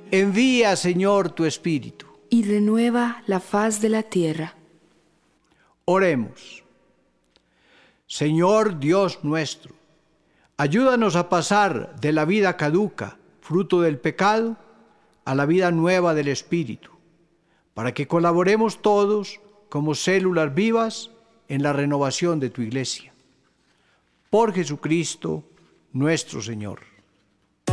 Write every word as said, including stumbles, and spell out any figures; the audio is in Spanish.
Envía, Señor, tu Espíritu. Y renueva la faz de la tierra. Oremos. Señor Dios nuestro, ayúdanos a pasar de la vida caduca, fruto del pecado, a la vida nueva del Espíritu, para que colaboremos todos como células vivas en la renovación de tu Iglesia. Por Jesucristo, nuestro Señor.